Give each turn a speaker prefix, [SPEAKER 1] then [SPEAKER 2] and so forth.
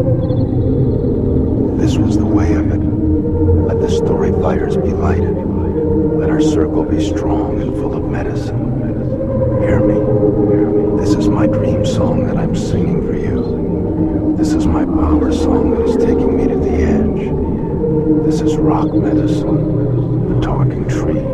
[SPEAKER 1] This was the way of it. Let the story fires be lighted. Let our circle be strong and full of medicine. Hear me. This is my dream song that I'm singing for you. This is my power song that is taking me to the edge. This is rock medicine, the talking tree.